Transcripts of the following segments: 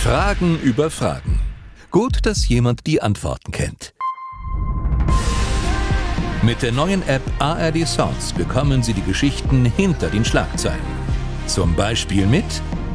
Fragen über Fragen. Gut, dass jemand die Antworten kennt. Mit der neuen App ARD Sounds bekommen Sie die Geschichten hinter den Schlagzeilen. Zum Beispiel mit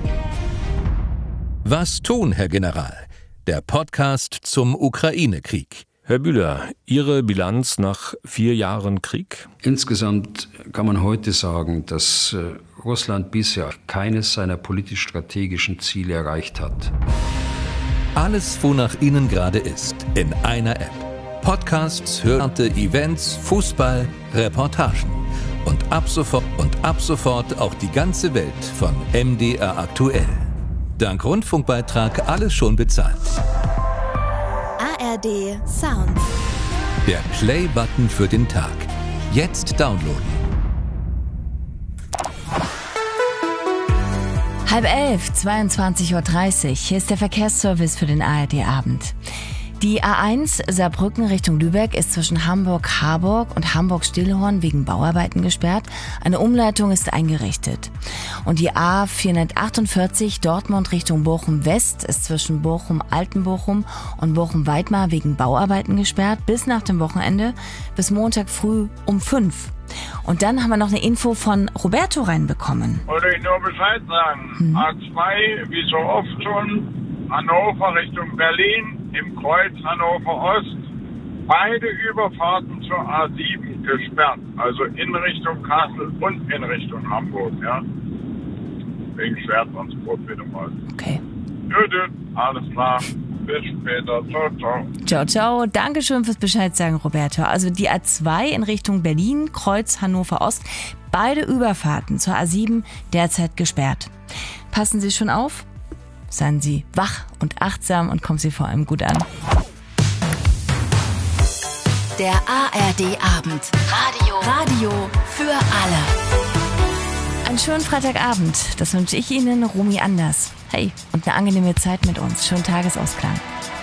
Was tun, Herr General? Der Podcast zum Ukraine-Krieg. Herr Bühler, Ihre Bilanz nach 4 Jahren Krieg? Insgesamt kann man heute sagen, dass Russland bisher keines seiner politisch-strategischen Ziele erreicht hat. Alles, wonach Ihnen gerade ist, in einer App. Podcasts, Hörte, Events, Fußball, Reportagen. Und ab sofort auch die ganze Welt von MDR aktuell. Dank Rundfunkbeitrag alles schon bezahlt. ARD Sounds. Der Play-Button für den Tag. Jetzt downloaden. 10:30, 22:30 Uhr. Hier ist der Verkehrsservice für den ARD-Abend. Die A1 Saarbrücken Richtung Lübeck ist zwischen Hamburg-Harburg und Hamburg-Stillhorn wegen Bauarbeiten gesperrt. Eine Umleitung ist eingerichtet. Und die A448 Dortmund Richtung Bochum-West ist zwischen Bochum-Altenbochum und Bochum-Weidmar wegen Bauarbeiten gesperrt bis nach dem Wochenende bis Montag früh um 5. Und dann haben wir noch eine Info von Roberto reinbekommen. Wollte ich nur Bescheid sagen. A2, wie so oft schon, Hannover Richtung Berlin, im Kreuz Hannover Ost, beide Überfahrten zur A7 gesperrt. Also in Richtung Kassel und in Richtung Hamburg, ja. Wegen Schwertransport wieder mal. Okay. Gut, alles klar. Bis später. Ciao, ciao. Ciao, ciao. Dankeschön fürs Bescheid sagen, Roberto. Also die A2 in Richtung Berlin, Kreuz Hannover Ost, beide Überfahrten zur A7 derzeit gesperrt. Passen Sie schon auf? Seien Sie wach und achtsam und kommen Sie vor allem gut an. Der ARD-Abend. Radio für alle. Einen schönen Freitagabend. Das wünsche ich Ihnen, Romy Anders. Hey, und eine angenehme Zeit mit uns. Schönen Tagesausklang.